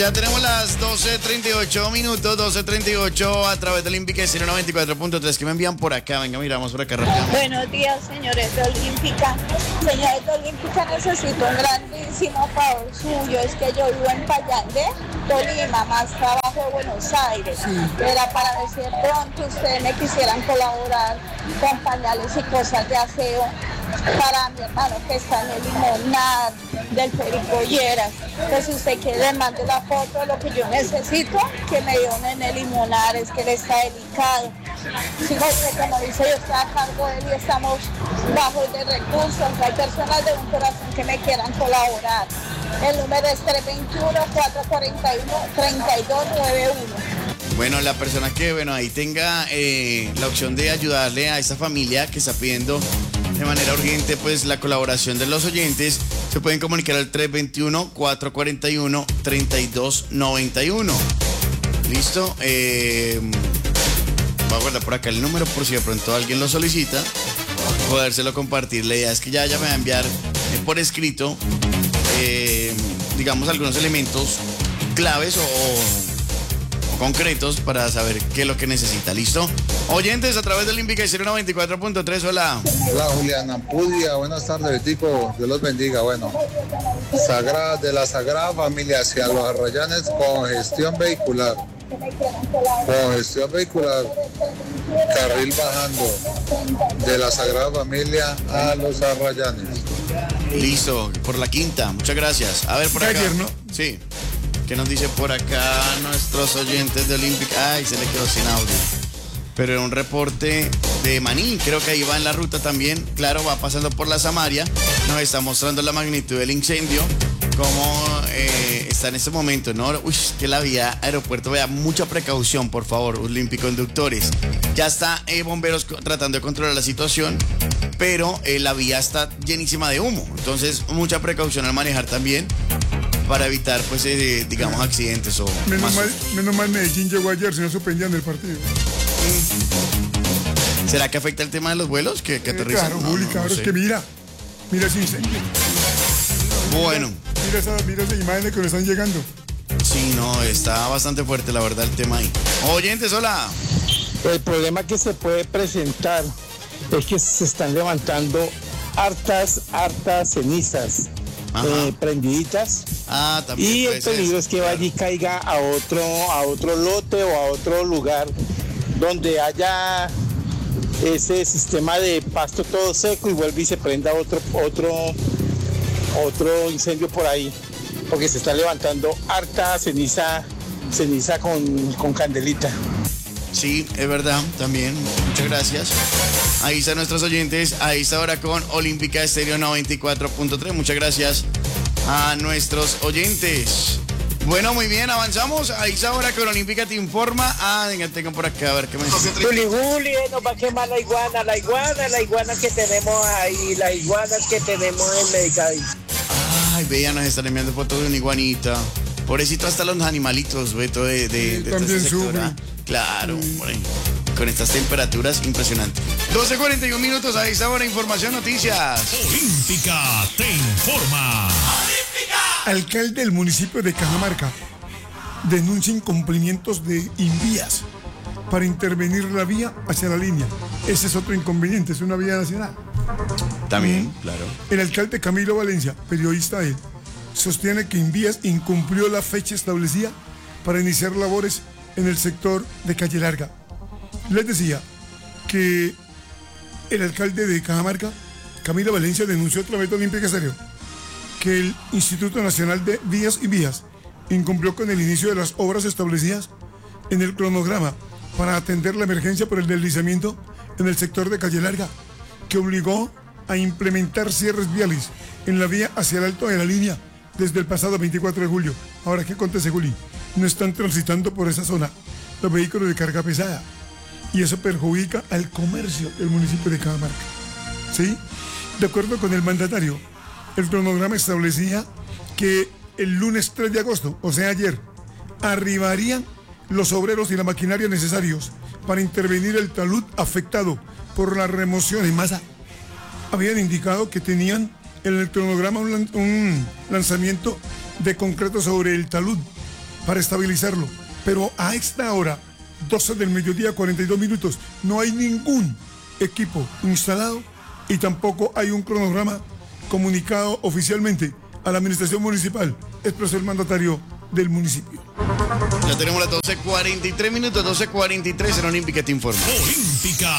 Ya tenemos las 12:38 minutos, 12:38 a través del Olímpica Estéreo 94.3. ¿Qué me envían por acá? Venga, miramos por acá rápido. Buenos días, señores de Olímpica. Señores de Olímpica, necesito un grandísimo favor suyo. Es que yo vivo en Payandé, Tolima, más trabajo de Buenos Aires. Era para ver si de pronto ustedes me quisieran colaborar con pañales y cosas de aseo para mi hermano que está en el Limonar del Federico Lleras. Entonces, si usted quiere, le mande la foto de lo que yo necesito, que me donen el Limonar, es que él está delicado. Si no, como dice, yo estoy a cargo de él y estamos bajos de recursos. Hay personas de un corazón que me quieran colaborar. El número es 321-441-3291. Bueno, la persona que, ahí tenga la opción de ayudarle a esta familia que está pidiendo de manera urgente, pues, la colaboración de los oyentes, se pueden comunicar al 321-441-3291. ¿Listo? Voy a guardar por acá el número por si de pronto alguien lo solicita, podérselo compartir. La idea es que ya me va a enviar por escrito, digamos, algunos elementos claves o concretos para saber qué es lo que necesita. ¿Listo? Oyentes a través del Olímpica Estéreo 94.3. Hola. Hola, Juliana Pudia. Buenas tardes, Betico. Dios los bendiga. Bueno, de la Sagrada Familia hacia los Arrayanes, congestión vehicular. Carril bajando de la Sagrada Familia a los Arrayanes. Listo, por la quinta. Muchas gracias. A ver, por acá. Ayer, ¿no? Sí. ¿Qué nos dice por acá nuestros oyentes de Olímpica? Ay, se le quedó sin audio. Pero era un reporte de Maní, creo que ahí va en la ruta también. Claro, va pasando por la Samaria. Nos está mostrando la magnitud del incendio. Cómo está en este momento, ¿no? Uy, que la vía aeropuerto, vea, mucha precaución, por favor, olímpico-conductores. Ya está bomberos tratando de controlar la situación, pero la vía está llenísima de humo. Entonces, mucha precaución al manejar también, para evitar, pues, digamos, accidentes o menos mal Medellín llegó ayer, si no suspendían el partido. ¿Será que afecta el tema de los vuelos que aterrizan? Claro, Juli, claro, es que mira ese incendio. Bueno. Mira esas imágenes que nos están llegando. Sí, no, está bastante fuerte, la verdad, el tema ahí. Oyentes, hola. El problema que se puede presentar es que se están levantando hartas cenizas prendiditas. También. Y el peligro es que vaya y caiga a otro lote o a otro lugar donde haya ese sistema de pasto todo seco y vuelve y se prenda otro incendio por ahí, porque se está levantando harta ceniza con candelita. Sí, es verdad, también. Muchas gracias. Ahí están nuestros oyentes. Ahí está ahora con Olímpica Estéreo 94.3. Muchas gracias a nuestros oyentes. Bueno, muy bien, avanzamos. Ahí está ahora con Olímpica te informa. Venga, tengo por acá, a ver qué me dice. Juli, nos va a quemar la iguana que tenemos ahí, las iguanas que tenemos en Medicadí. Ay, vean, nos están enviando fotos de una iguanita. Pobrecito, hasta los animalitos, Beto, de también este sector, sufren. Claro, hombre. Con estas temperaturas, impresionante. 12:41 minutos, ahí está ahora información, noticias. Olímpica te informa. Alcalde del municipio de Cajamarca denuncia incumplimientos de Invías para intervenir la vía hacia la línea. Ese es otro inconveniente, es una vía nacional. También, claro. El alcalde Camilo Valencia, periodista él, sostiene que Invías incumplió la fecha establecida para iniciar labores en el sector de Calle Larga. Les decía que el alcalde de Cajamarca, Camilo Valencia, denunció a través de Olímpica Estéreo que el Instituto Nacional de Vías y Vías incumplió con el inicio de las obras establecidas en el cronograma para atender la emergencia por el deslizamiento en el sector de Calle Larga, que obligó a implementar cierres viales en la vía hacia el alto de la línea desde el pasado 24 de julio. Ahora, ¿qué acontece, Juli? No están transitando por esa zona los vehículos de carga pesada y eso perjudica al comercio del municipio de Cajamarca. ¿Sí? De acuerdo con el mandatario, el cronograma establecía que el lunes 3 de agosto, o sea ayer, arribarían los obreros y la maquinaria necesarios para intervenir el talud afectado por la remoción en masa. Habían indicado que tenían en el cronograma un lanzamiento de concreto sobre el talud para estabilizarlo. Pero a esta hora, 12 del mediodía, 42 minutos, no hay ningún equipo instalado y tampoco hay un cronograma comunicado oficialmente a la administración municipal, expresó el mandatario del municipio. Ya tenemos las 12:43 minutos, 12:43 en Olímpica te informa. Olímpica